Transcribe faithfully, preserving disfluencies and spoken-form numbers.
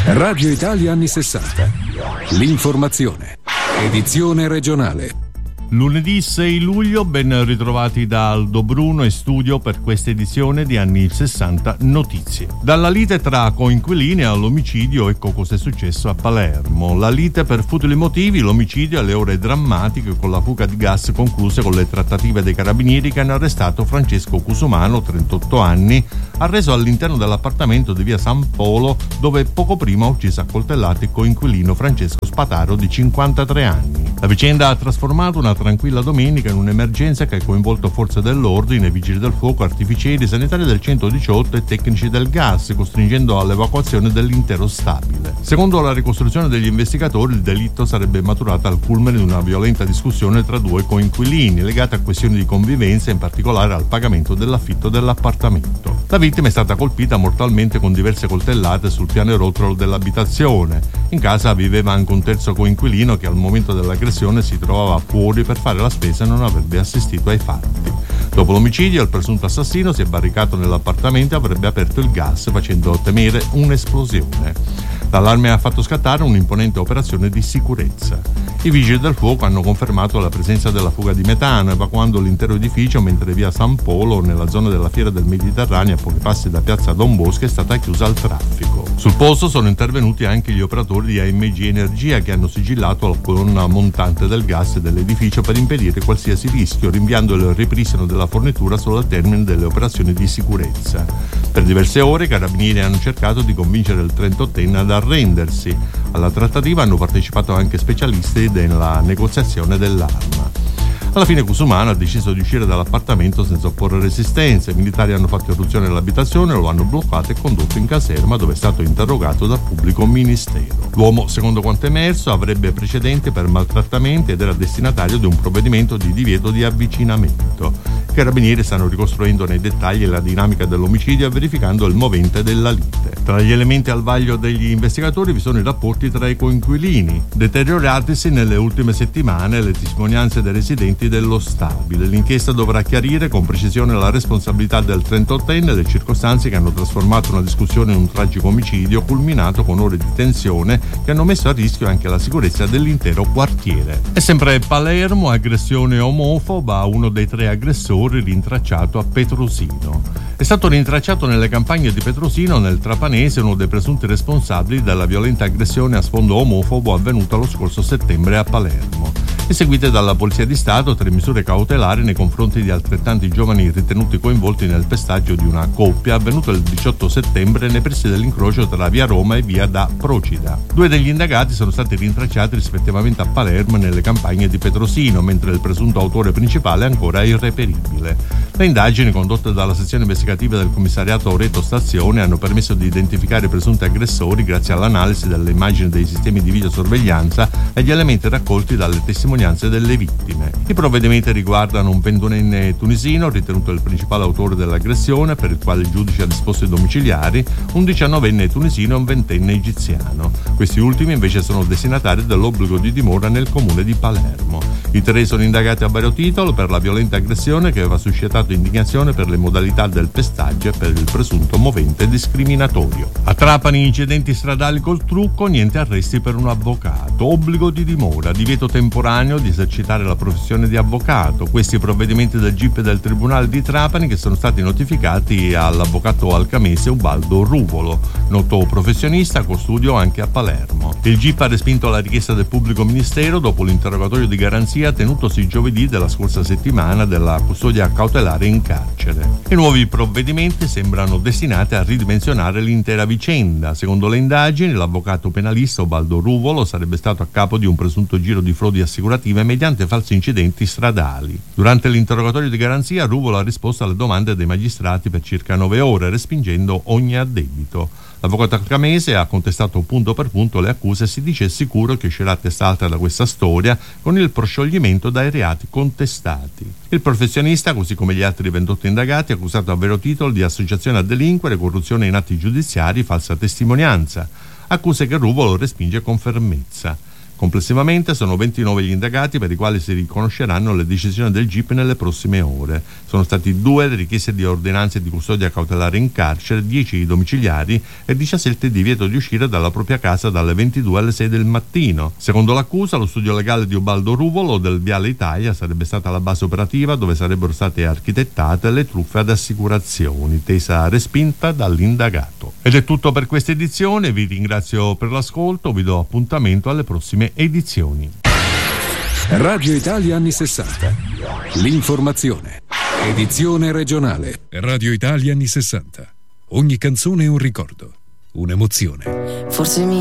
Radio Italia anni sessanta. L'informazione. Edizione regionale. Lunedì sei luglio, ben ritrovati da Aldo Bruno in studio per questa edizione di Anni sessanta Notizie. Dalla lite tra coinquilini all'omicidio, ecco cosa è successo a Palermo. La lite per futili motivi, l'omicidio alle ore drammatiche con la fuga di gas concluse con le trattative dei carabinieri che hanno arrestato Francesco Cusumano, trentotto anni, arreso all'interno dell'appartamento di via San Polo, dove poco prima ha ucciso a coltellate il coinquilino Francesco Spataro di cinquantatré anni. La vicenda ha trasformato una tranquilla domenica in un'emergenza che ha coinvolto forze dell'ordine, vigili del fuoco, artificieri, sanitari del centodiciotto e tecnici del gas, costringendo all'evacuazione dell'intero stabile. Secondo la ricostruzione degli investigatori, il delitto sarebbe maturato al culmine di una violenta discussione tra due coinquilini, legata a questioni di convivenza, in particolare al pagamento dell'affitto dell'appartamento. La vittima è stata colpita mortalmente con diverse coltellate sul pianerottolo dell'abitazione. In casa viveva anche un terzo coinquilino che al momento dell'aggressione si trovava fuori per fare la spesa e non avrebbe assistito ai fatti. Dopo l'omicidio, il presunto assassino si è barricato nell'appartamento e avrebbe aperto il gas, facendo temere un'esplosione. L'allarme ha fatto scattare un'imponente operazione di sicurezza. I vigili del fuoco hanno confermato la presenza della fuga di metano, evacuando l'intero edificio, mentre via San Polo, nella zona della Fiera del Mediterraneo, a pochi passi da piazza Don Bosco, è stata chiusa al traffico. Sul posto sono intervenuti anche gli operatori di A M G Energia, che hanno sigillato la colonna montante del gas dell'edificio per impedire qualsiasi rischio, rinviando il ripristino della fornitura solo al termine delle operazioni di sicurezza. Per diverse ore i carabinieri hanno cercato di convincere il trentottenne ad arrendersi. Alla trattativa hanno partecipato anche specialisti nella negoziazione dell'arma. Alla fine Cusumano ha deciso di uscire dall'appartamento senza opporre resistenza. I militari hanno fatto irruzione nell'abitazione, lo hanno bloccato e condotto in caserma, dove è stato interrogato dal pubblico ministero. L'uomo, secondo quanto emerso, avrebbe precedenti per maltrattamenti ed era destinatario di un provvedimento di divieto di avvicinamento. I carabinieri stanno ricostruendo nei dettagli la dinamica dell'omicidio e verificando il movente della lite. Tra gli elementi al vaglio degli investigatori vi sono i rapporti tra i coinquilini, deterioratisi nelle ultime settimane, le testimonianze dei residenti dello stabile. L'inchiesta dovrà chiarire con precisione la responsabilità del trentottenne e le circostanze che hanno trasformato una discussione in un tragico omicidio culminato con ore di tensione che hanno messo a rischio anche la sicurezza dell'intero quartiere. E sempre Palermo, aggressione omofoba a uno dei tre aggressori rintracciato a Petrosino. È stato rintracciato nelle campagne di Petrosino, nel Trapanese, uno dei presunti responsabili della violenta aggressione a sfondo omofobo avvenuta lo scorso settembre a Palermo. Eseguite dalla Polizia di Stato tre misure cautelari nei confronti di altrettanti giovani ritenuti coinvolti nel pestaggio di una coppia avvenuto il diciotto settembre nei pressi dell'incrocio tra via Roma e via da Procida. Due degli indagati sono stati rintracciati rispettivamente a Palermo e nelle campagne di Petrosino, mentre il presunto autore principale è ancora irreperibile. Le indagini condotte dalla sezione investigativa del commissariato Oreto Stazione hanno permesso di identificare i presunti aggressori grazie all'analisi delle immagini dei sistemi di videosorveglianza e gli elementi raccolti dalle testimonianze delle vittime. I provvedimenti riguardano un ventunenne tunisino ritenuto il principale autore dell'aggressione, per il quale il giudice ha disposto i domiciliari, un diciannovenne tunisino e un ventenne egiziano. Questi ultimi invece sono destinatari dell'obbligo di dimora nel comune di Palermo. I tre sono indagati a vario titolo per la violenta aggressione che aveva suscitato indignazione per le modalità del pestaggio e per il presunto movente discriminatorio. A Trapani incidenti stradali col trucco, niente arresti per un avvocato. Obbligo di dimora, divieto temporaneo di esercitare la professione di avvocato. Questi provvedimenti del G I P e del Tribunale di Trapani che sono stati notificati all'avvocato alcamese Ubaldo Ruvolo, noto professionista con studio anche a Palermo. Il G I P ha respinto la richiesta del pubblico ministero dopo l'interrogatorio di garanzia tenutosi giovedì della scorsa settimana della custodia cautelare in carcere. I nuovi provvedimenti sembrano destinati a ridimensionare l'intera vicenda. Secondo le indagini, l'avvocato penalista Ubaldo Ruvolo sarebbe stato a capo di un presunto giro di frodi assicurative mediante falsi incidenti stradali. Durante l'interrogatorio di garanzia, Ruvolo ha risposto alle domande dei magistrati per circa nove ore, respingendo ogni addebito. L'avvocato alcamese ha contestato punto per punto le accuse e si dice sicuro che uscirà a testa alta da questa storia con il proscioglimento dai reati contestati. Il professionista, così come gli altri ventotto indagati, è accusato a vero titolo di associazione a delinquere, corruzione in atti giudiziari, falsa testimonianza, accuse che Ruvolo respinge con fermezza. Complessivamente sono ventinove gli indagati per i quali si riconosceranno le decisioni del G I P nelle prossime ore. Sono stati due le richieste di ordinanze di custodia cautelare in carcere, dieci domiciliari e diciassette di divieto di uscire dalla propria casa dalle ventidue alle sei del mattino. Secondo l'accusa, lo studio legale di Ubaldo Ruvolo del Viale Italia sarebbe stata la base operativa dove sarebbero state architettate le truffe ad assicurazioni, tesa respinta dall'indagato. Ed è tutto per questa edizione, vi ringrazio per l'ascolto, vi do appuntamento alle prossime edizioni. Radio Italia anni sessanta. L'informazione. Edizione regionale. Radio Italia anni sessanta. Ogni canzone è un ricordo, un'emozione. Forse mi